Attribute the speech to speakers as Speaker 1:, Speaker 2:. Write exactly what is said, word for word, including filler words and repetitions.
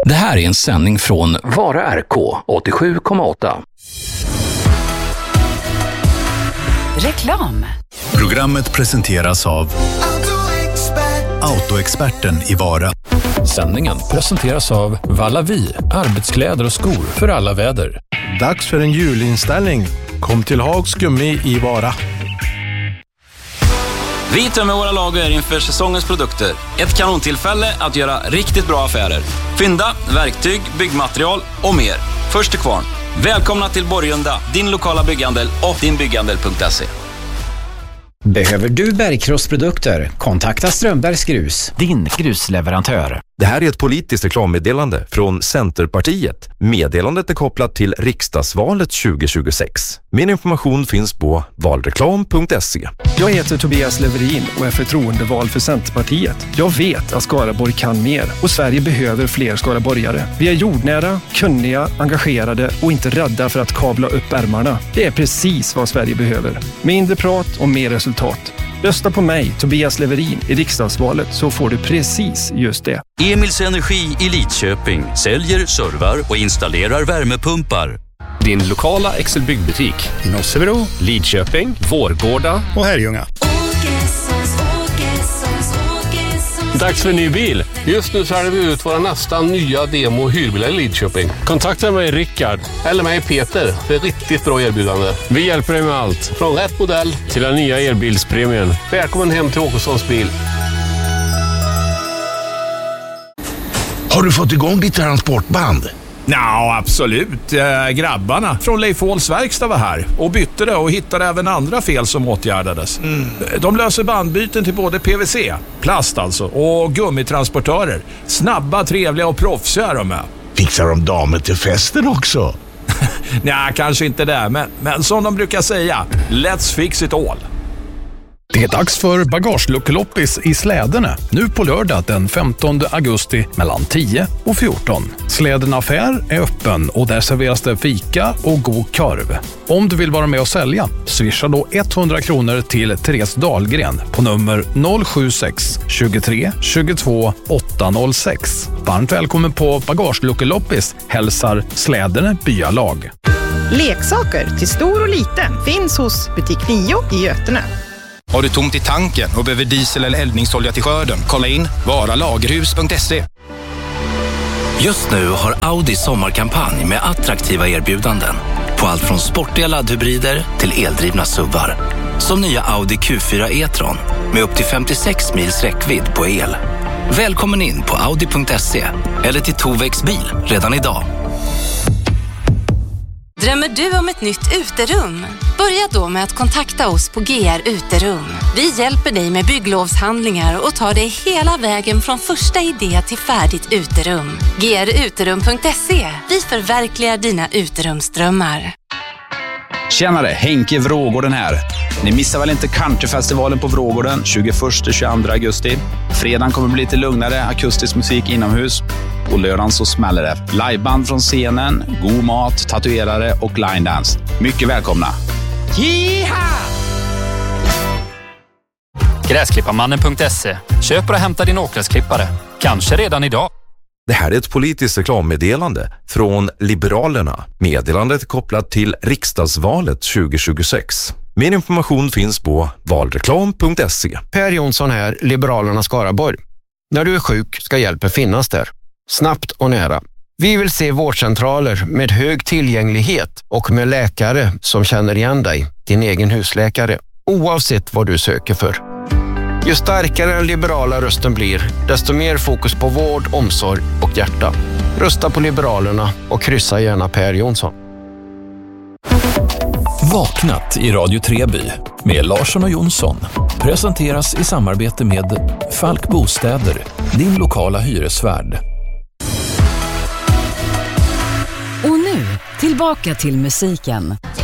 Speaker 1: Det här är en sändning från Vara R K åttiosju komma åtta.
Speaker 2: Reklam.
Speaker 3: Programmet presenteras av Autoexperten i Vara.
Speaker 1: Sändningen presenteras av Vallavi, arbetskläder och skor för alla väder.
Speaker 4: Dags för en julinställning. Kom till Hags Gummi i Vara.
Speaker 5: Vi tömmer våra lager inför säsongens produkter. Ett kanontillfälle att göra riktigt bra affärer. Fynda, verktyg, byggmaterial och mer. Först till kvarn. Välkomna till Borgunda, din lokala bygghandel och dinbygghandel punkt se.
Speaker 6: Behöver du bergkrossprodukter? Kontakta Strömbergs Grus, din grusleverantör.
Speaker 7: Det här är ett politiskt reklammeddelande från Centerpartiet. Meddelandet är kopplat till riksdagsvalet tjugo tjugosex. Min information finns på valreklam punkt se.
Speaker 8: Jag heter Tobias Leverin och är förtroendevald för Centerpartiet. Jag vet att Skaraborg kan mer och Sverige behöver fler skaraborgare. Vi är jordnära, kunniga, engagerade och inte rädda för att kavla upp ärmarna. Det är precis vad Sverige behöver. Mindre prat och mer resultat. Rösta på mig, Tobias Leverin, i riksdagsvalet så får du precis just det.
Speaker 9: Emils Energi i Lidköping säljer, servar och installerar värmepumpar.
Speaker 1: Din lokala Excel byggbutik i Nossebro, Lidköping, Vårgårda och Herrljunga.
Speaker 10: Dags för en ny bil. Just nu säljer vi ut våra nästan nya demo- och hyrbilar i Lidköping. Kontakta mig Rickard eller mig Peter för ett riktigt bra erbjudande. Vi hjälper dig med allt. Från rätt modell till den nya elbilspremien. Välkommen hem till Åkessons bil.
Speaker 11: Har du fått igång ditt transportband?
Speaker 12: Ja, absolut. Eh, grabbarna från Leif Åhls verkstad var här och bytte det och hittade även andra fel som åtgärdades. Mm. De löser bandbyten till både P V C, plast alltså, och gummitransportörer. Snabba, trevliga och proffsiga är de med.
Speaker 11: Fixar de damer till festen också?
Speaker 12: Nej, kanske inte det, men, men som de brukar säga, let's fix it all.
Speaker 13: Det är dags för bagageluckeloppis i Slädene. Nu på lördag den femtonde augusti mellan tio och fjorton. Slädene affär är öppen och där serveras det fika och god korv. Om du vill vara med och sälja, swisha då hundra kronor till Therese Dahlgren på nummer noll sju sex tjugotre tjugotvå åttahundrasex. Varmt välkommen på bagageluckeloppis, hälsar Slädene byalag.
Speaker 14: Leksaker till stor och liten finns hos butik nio i Götene.
Speaker 15: Har du tomt i tanken och behöver diesel eller eldningsolja till skörden? Kolla in varalagerhus punkt se.
Speaker 16: Just nu har Audi sommarkampanj med attraktiva erbjudanden på allt från sportiga laddhybrider till eldrivna SUVar. Som nya Audi Q fyra e-tron med upp till femtiosex mils räckvidd på el. Välkommen in på audi punkt se eller till Tovex bil redan idag.
Speaker 2: Drömmer du om ett nytt uterum? Börja då med att kontakta oss på G R Uterum. Vi hjälper dig med bygglovshandlingar och tar dig hela vägen från första idé till färdigt uterum. G R uterum punkt se. Vi förverkligar dina uterumsdrömmar.
Speaker 17: Tjenare, Henke Vrågården här. Ni missar väl inte countryfestivalen på Vrågården tjugoförsta till tjugoandra augusti. Fredagen kommer bli lite lugnare akustisk musik inomhus. Och lördagen så smäller det. Liveband från scenen, god mat, tatuerare och line dance. Mycket välkomna.
Speaker 18: Jiha! Gräsklipparmannen punkt se. Köp och hämta din åkgräsklippare. Kanske redan idag.
Speaker 7: Det här är ett politiskt reklammeddelande från Liberalerna. Meddelandet är kopplat till riksdagsvalet tjugo tjugosex. Mer information finns på valreklam punkt se.
Speaker 19: Per Jonsson här, Liberalerna Skaraborg. När du är sjuk ska hjälpen finnas där. Snabbt och nära. Vi vill se vårdcentraler med hög tillgänglighet och med läkare som känner igen dig, din egen husläkare, oavsett vad du söker för. Ju starkare den liberala rösten blir, desto mer fokus på vård, omsorg och hjärta. Rösta på Liberalerna och kryssa gärna Per Jonsson.
Speaker 1: Vaknat i Radio Treby med Larsson och Jonsson presenteras i samarbete med Falk Bostäder, din lokala hyresvärd.
Speaker 2: Och nu, tillbaka till musiken.